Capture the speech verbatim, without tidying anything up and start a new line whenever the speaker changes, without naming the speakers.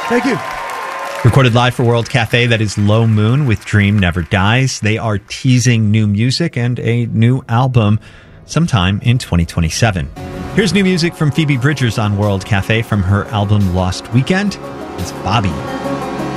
Thank you.
Recorded live for World Cafe, that is Low Moon with Dream Never Dies. They are teasing new music and a new album sometime in twenty twenty-seven. Here's new music from Phoebe Bridgers on World Cafe from her album Lost Weekend. It's Bobby.